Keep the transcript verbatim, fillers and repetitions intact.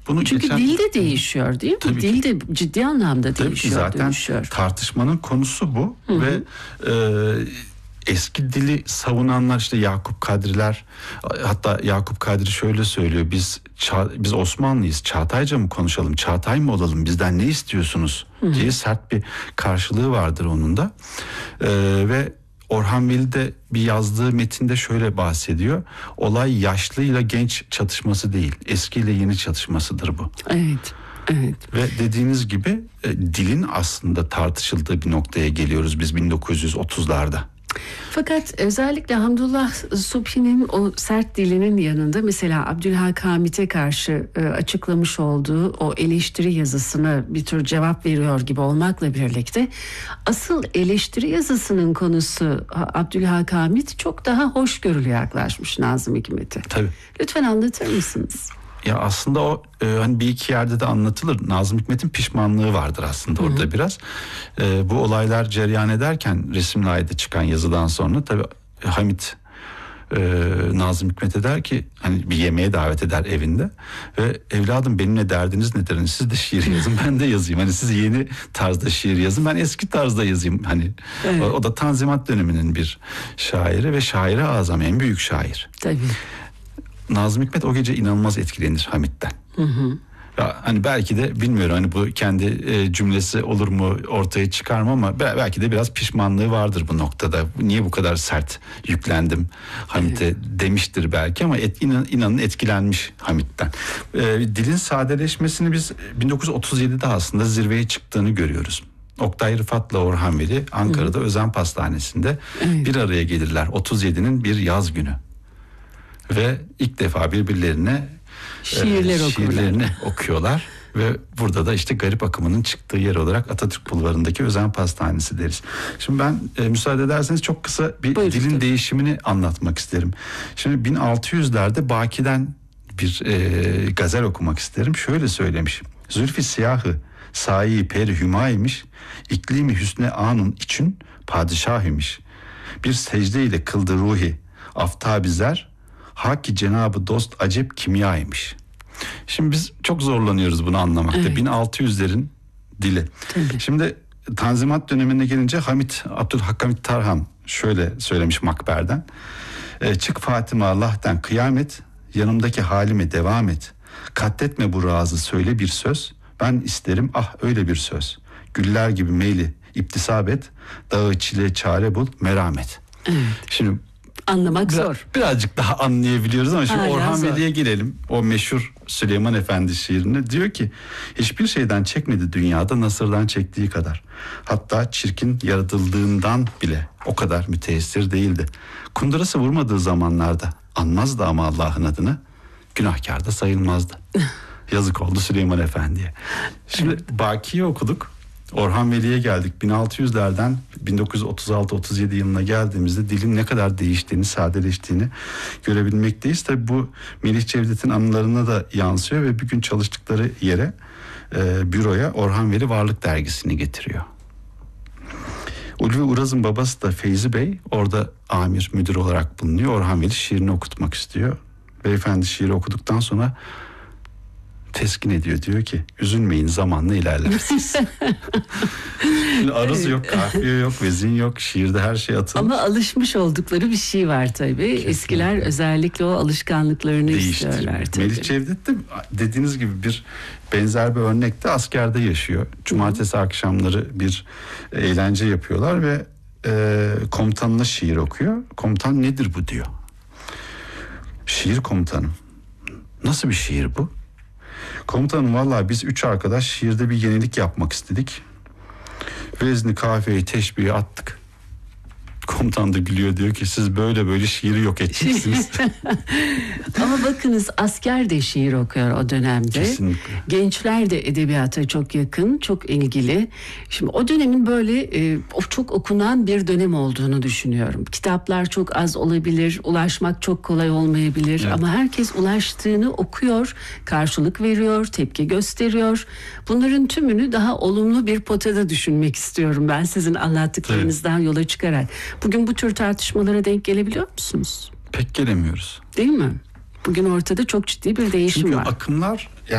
Bunu Çünkü geçen... dil de değişiyor değil mi? Tabii dil ki. de ciddi anlamda Tabii değişiyor, ki zaten dönüşüyor. tartışmanın konusu bu. Hı hı. Ve e, eski dili savunanlar işte Yakup Kadriler, hatta Yakup Kadri şöyle söylüyor: biz Ça- biz Osmanlıyız, Çağatayca mı konuşalım, Çağatay mı olalım, bizden ne istiyorsunuz hı. diye sert bir karşılığı vardır onun da. E, ve Orhan Veli de bir yazdığı metinde şöyle bahsediyor: olay yaşlıyla genç çatışması değil, eskiyle yeni çatışmasıdır bu. Evet. Evet. Ve dediğiniz gibi e, dilin aslında tartışıldığı bir noktaya geliyoruz biz bin dokuz yüz otuzlarda. Fakat özellikle Hamdullah Subhi'nin o sert dilinin yanında mesela Abdülhak Hamit'e karşı e, açıklamış olduğu o eleştiri yazısına bir tür cevap veriyor gibi olmakla birlikte asıl eleştiri yazısının konusu Abdülhak Hamit çok daha hoşgörülü yaklaşmış Nazım Hikmet'e. Tabii. Lütfen anlatır mısınız? Ya aslında o e, hani bir iki yerde de anlatılır. Nazım Hikmet'in pişmanlığı vardır aslında orada Hı-hı. biraz. E, bu olaylar cereyan ederken Resimli Ay'da çıkan yazıdan sonra tabii Hamit e, Nazım Hikmet'e der ki, hani bir yemeğe davet eder evinde ve evladım benimle derdiniz nedir? Hani siz de şiir yazın, ben de yazayım. Hani siz yeni tarzda şiir yazın, ben eski tarzda yazayım. Hani evet. o, o da Tanzimat döneminin bir şairi ve şairi azam, en büyük şair. Tabii. Nazım Hikmet o gece inanılmaz etkilenir Hamit'ten. Hı hı. Ya hani belki de bilmiyorum, hani bu kendi e, cümlesi olur mu ortaya çıkar mı, ama belki de biraz pişmanlığı vardır bu noktada. Niye bu kadar sert yüklendim Hamit'e evet. demiştir belki, ama et, inan, inanın etkilenmiş Hamit'ten. E, dilin sadeleşmesini biz bin dokuz yüz otuz yedide aslında zirveye çıktığını görüyoruz. Oktay Rıfat'la Orhan Veli Ankara'da Hı. Özen Pastanesi'nde evet. bir araya gelirler. otuz yedinin bir yaz günü. Ve ilk defa birbirlerine Şiirler e, şiirlerini okuyorlar. Ve burada da işte garip akımının çıktığı yer olarak Atatürk Bulvarı'ndaki Özen Pastanesi deriz. Şimdi ben e, müsaade ederseniz çok kısa bir Buyurun. dilin değişimini anlatmak isterim. Şimdi bin altı yüzlerde Baki'den bir e, gazel okumak isterim. Şöyle söylemiş: Zülfü siyahı sayi peri hüma imiş, iklimi hüsne anun için padişah imiş. Bir secde ile kıldı ruhi aftabi zer, Haki Cenabı dost acep kimyaymış. Şimdi biz çok zorlanıyoruz bunu anlamakta. Evet. bin altı yüzlerin dili. Tabii. Şimdi Tanzimat dönemine gelince Hamit, Abdülhamit Tarhan şöyle söylemiş Makber'den: e, çık Fatıma Allah'tan kıyamet, yanımdaki halime devam et. Katletme bu razı söyle bir söz, ben isterim ah öyle bir söz. Güller gibi meyli iptisab et, dağı çile çare bul merhamet. Evet. Şimdi anlamak biraz, zor. Birazcık daha anlayabiliyoruz ama şimdi Hala Orhan zor. Veli'ye gelelim. O meşhur Süleyman Efendi şiirinde diyor ki: hiçbir şeyden çekmedi dünyada nasırdan çektiği kadar. Hatta çirkin yaratıldığından bile o kadar müteessir değildi. Kundurası vurmadığı zamanlarda anmazdı ama Allah'ın adını, günahkar da sayılmazdı. Yazık oldu Süleyman Efendi'ye. Şimdi evet. Baki'yi okuduk. Orhan Veli'ye geldik. bin altı yüzlerden bin dokuz yüz otuz altı otuz yedi yılına geldiğimizde dilin ne kadar değiştiğini, sadeleştiğini görebilmekteyiz. Tabii bu Melih Cevdet'in anılarına da yansıyor ve bir gün çalıştıkları yere, e, büroya Orhan Veli Varlık Dergisi'ni getiriyor. Ulvi Uraz'ın babası da Feyzi Bey orada amir, müdür olarak bulunuyor. Orhan Veli şiirini okutmak istiyor. Beyefendi şiiri okuduktan sonra teskin ediyor, diyor ki üzülmeyin zamanla ilerlersiniz. Şimdi aruz yok, kafiye yok, vezin yok, şiirde her şey atılmış. Ama alışmış oldukları bir şey var tabii. Kesinlikle. Eskiler özellikle o alışkanlıklarını istiyorlar tabii. Melih Cevdet de dediğiniz gibi bir benzer bir örnekte askerde yaşıyor. Cumartesi Hı-hı. akşamları bir eğlence yapıyorlar ve e, komutanına şiir okuyor. Komutan nedir bu diyor. Şiir komutanım. Nasıl bir şiir bu? Komutanım vallahi biz üç arkadaş şiirde bir yenilik yapmak istedik. Vezni, kafiyeyi, teşbihi attık. Komutan da gülüyor, diyor ki siz böyle böyle şiiri yok edeceksiniz. Ama bakınız asker de şiir okuyor o dönemde. Kesinlikle. Gençler de edebiyata çok yakın, çok ilgili. Şimdi o dönemin böyle e, çok okunan bir dönem olduğunu düşünüyorum. Kitaplar çok az olabilir, ulaşmak çok kolay olmayabilir. Evet. Ama herkes ulaştığını okuyor, karşılık veriyor, tepki gösteriyor. Bunların tümünü daha olumlu bir potada düşünmek istiyorum ben sizin anlattıklarınızdan evet. yola çıkarak. Bugün bu tür tartışmalara denk gelebiliyor musunuz? Pek gelemiyoruz. Değil mi? Bugün ortada çok ciddi bir değişim Çünkü var. Çünkü akımlar